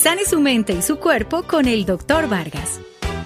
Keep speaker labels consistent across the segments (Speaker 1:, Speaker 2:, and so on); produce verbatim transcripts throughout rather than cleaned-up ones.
Speaker 1: Sane su mente y su cuerpo con el doctor Vargas.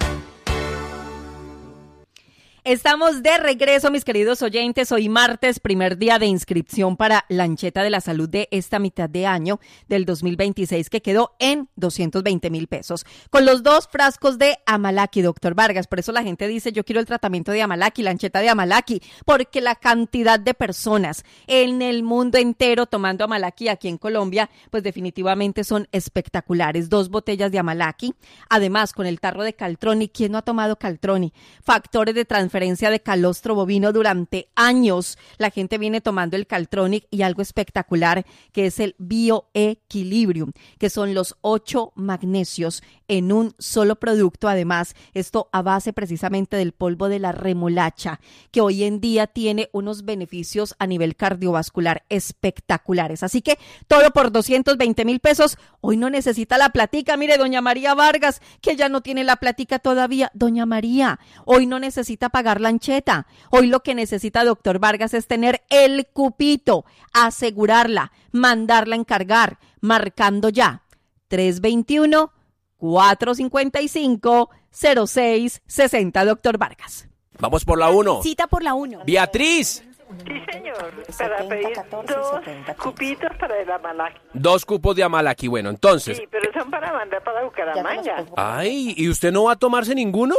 Speaker 2: Estamos de regreso, mis queridos oyentes. Hoy martes, primer día de inscripción para Lancheta de la Salud de esta mitad de año del dos mil veintiséis, que quedó en doscientos veinte mil pesos. Con los dos frascos de Amalaki, doctor Vargas. Por eso la gente dice, yo quiero el tratamiento de Amalaki, Lancheta de Amalaki, porque la cantidad de personas en el mundo entero tomando Amalaki aquí en Colombia, pues definitivamente son espectaculares. Dos botellas de Amalaki, además con el tarro de Caltroni. ¿Quién no ha tomado Caltroni? Factores de transferencia de calostro bovino durante años. La gente viene tomando el Caltronic y algo espectacular que es el Bioequilibrium, que son los ocho magnesios en un solo producto. Además, esto a base precisamente del polvo de la remolacha, que hoy en día tiene unos beneficios a nivel cardiovascular espectaculares. Así que todo por doscientos veinte mil pesos. Hoy no necesita la platica. Mire, doña María Vargas, que ya no tiene la platica todavía. Doña María, hoy no necesita pagar Lancheta. Hoy lo que necesita doctor Vargas es tener el cupito, asegurarla, mandarla a encargar, marcando ya tres dos uno, cuatro cinco cinco, cero seis seis cero, doctor Vargas.
Speaker 3: Vamos por la uno.
Speaker 2: Cita por la uno.
Speaker 3: Beatriz.
Speaker 4: Sí, señor, para pedir dos cupitos para el Amalaki.
Speaker 3: Dos cupos de Amalaki, bueno, entonces.
Speaker 4: Sí, pero son para mandar para Bucaramanga.
Speaker 3: Ay, ¿y usted no va a tomarse ninguno?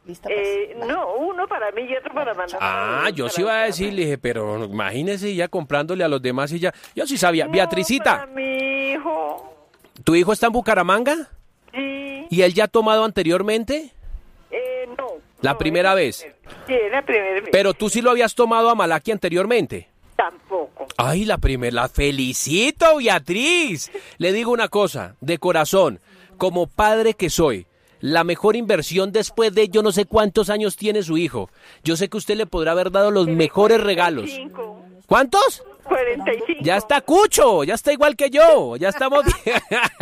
Speaker 4: Eh, no, uno para mí y otro para mandar.
Speaker 3: Ah,
Speaker 4: para
Speaker 3: yo sí iba a decir, le dije, pero imagínese ya comprándole a los demás y ya. Yo sí sabía.
Speaker 4: No,
Speaker 3: Beatricita.
Speaker 4: para mi hijo.
Speaker 3: ¿Tu hijo está en Bucaramanga?
Speaker 4: Sí.
Speaker 3: ¿Y él ya ha tomado anteriormente?
Speaker 4: Eh, no.
Speaker 3: ¿La
Speaker 4: no,
Speaker 3: primera
Speaker 4: es,
Speaker 3: vez?
Speaker 4: Sí, la primera vez.
Speaker 3: Pero tú sí lo habías tomado Amalaki anteriormente.
Speaker 4: Tampoco.
Speaker 3: Ay, la primera, la felicito, Beatriz. Le digo una cosa, de corazón, como padre que soy, la mejor inversión después de yo no sé cuántos años tiene su hijo. Yo sé que usted le podrá haber dado los mejores regalos.
Speaker 4: cuarenta y cinco.
Speaker 3: ¿Cuántos?
Speaker 4: cuarenta y cinco.
Speaker 3: Ya está cucho, ya está igual que yo, ya estamos bien.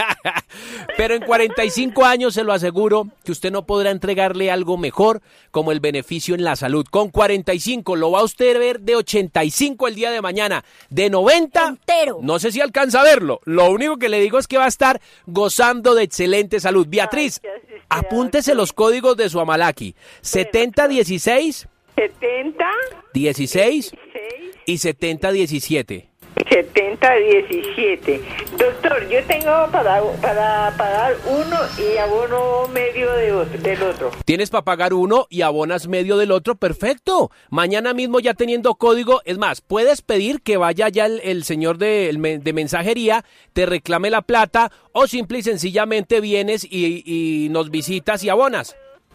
Speaker 3: Pero en cuarenta y cinco años se lo aseguro que usted no podrá entregarle algo mejor como el beneficio en la salud. Con cuarenta y cinco lo va a usted ver de ochenta y cinco el día de mañana, de noventa,
Speaker 2: entero.
Speaker 3: No sé si alcanza a verlo. Lo único que le digo es que va a estar gozando de excelente salud. Beatriz,
Speaker 4: Ay,
Speaker 3: apúntese los códigos de su Amalaki. setenta dieciséis,
Speaker 4: setenta
Speaker 3: dieciséis
Speaker 4: dieciséis
Speaker 3: y setenta diecisiete.
Speaker 4: setenta diecisiete. Doctor, yo tengo para, para pagar uno y abono medio de otro, del otro.
Speaker 3: Tienes para pagar uno y abonas medio del otro, perfecto. Mañana mismo ya teniendo código, es más, puedes pedir que vaya ya el, el señor de, el, de mensajería, te reclame la plata o simple y sencillamente vienes y, y nos visitas y abonas.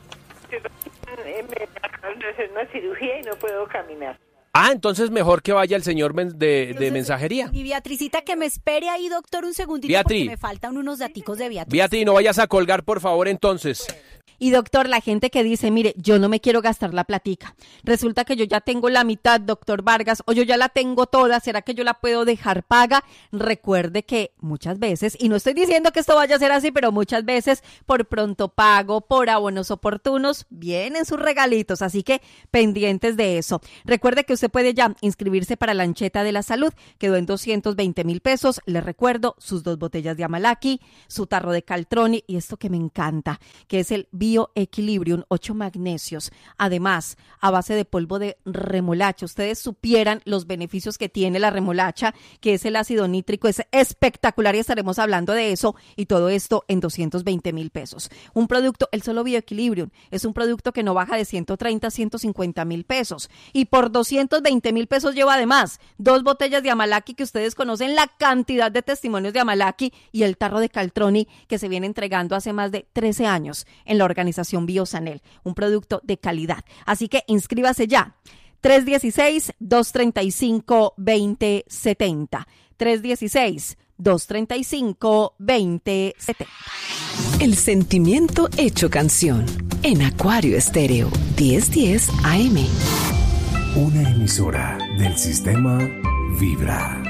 Speaker 4: Me acaban de hacer una cirugía y no puedo caminar.
Speaker 3: Ah, entonces mejor que vaya el señor men- de, de mensajería.
Speaker 5: Mi Beatricita, que me espere ahí, doctor, un segundito,
Speaker 3: Beatri.
Speaker 5: porque me faltan unos daticos de Beatriz.
Speaker 3: Beatriz, no vayas a colgar, por favor, entonces.
Speaker 2: Y doctor, la gente que dice, mire, yo no me quiero gastar la platica. Resulta que yo ya tengo la mitad, doctor Vargas, o yo ya la tengo toda, ¿será que yo la puedo dejar paga? Recuerde que muchas veces, y no estoy diciendo que esto vaya a ser así, pero muchas veces por pronto pago, por abonos oportunos, vienen sus regalitos, así que pendientes de eso. Recuerde que usted puede ya inscribirse para la Lancheta de la Salud, quedó en doscientos veinte mil pesos. Le recuerdo sus dos botellas de Amalaki, su tarro de Caltroni y esto que me encanta, que es el Bioequilibrium, ocho magnesios, además a base de polvo de remolacha. Ustedes supieran los beneficios que tiene la remolacha, que es el ácido nítrico, es espectacular y estaremos hablando de eso y todo esto en doscientos veinte mil pesos. Un producto, el solo Bioequilibrium, es un producto que no baja de ciento treinta a ciento cincuenta mil pesos y por doscientos veinte mil pesos lleva además dos botellas de Amalaki, que ustedes conocen la cantidad de testimonios de Amalaki, y el tarro de Caltroni que se viene entregando hace más de trece años en la organización Biosanel, un producto de calidad. Así que inscríbase ya. tres uno seis, dos tres cinco, dos cero siete cero. tres uno seis, dos tres cinco, dos cero siete cero.
Speaker 1: El sentimiento hecho canción en Acuario Estéreo diez diez A M.
Speaker 6: Una emisora del sistema Vibra.